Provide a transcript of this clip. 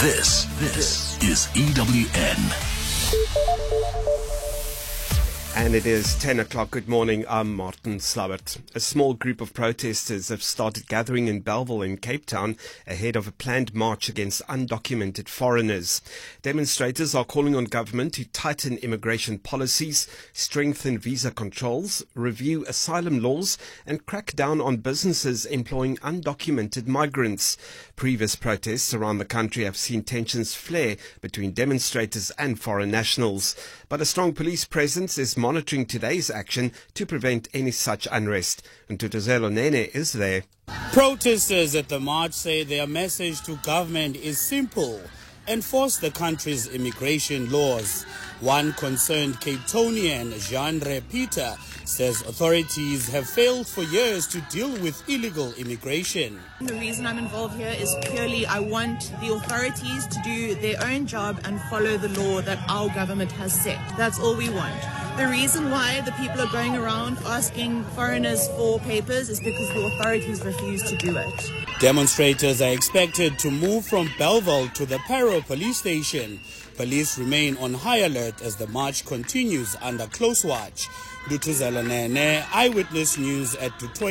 This is EWN. And it is 10 o'clock. Good morning. I'm Martin Slabbert. A small group of protesters have started gathering in Bellville in Cape Town ahead of a planned march against undocumented foreigners. Demonstrators are calling on government to tighten immigration policies, strengthen visa controls, review asylum laws, and crack down on businesses employing undocumented migrants. Previous protests around the country have seen tensions flare between demonstrators and foreign nationals. But a strong police presence is monitoring today's action to prevent any such unrest. And Tutuzelo Nene is there. Protesters at the march say their message to government is simple: enforce the country's immigration laws. One concerned Cape Townian, Jean Peter, says authorities have failed for years to deal with illegal immigration. The reason I'm involved here is purely I want the authorities to do their own job and follow the law that our government has set. That's all we want. The reason why the people are going around asking foreigners for papers is because the authorities refuse to do it. Demonstrators are expected to move from Bellville to the Parow police station. Police remain on high alert as the march continues under close watch. Dutuzela Nene, Eyewitness News at